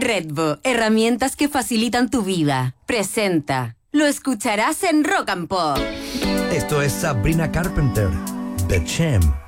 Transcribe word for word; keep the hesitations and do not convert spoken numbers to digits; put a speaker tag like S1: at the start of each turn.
S1: Redbo, herramientas que facilitan tu vida. Presenta. Lo escucharás en Rock and Pop.
S2: Esto es Sabrina Carpenter, The Champ.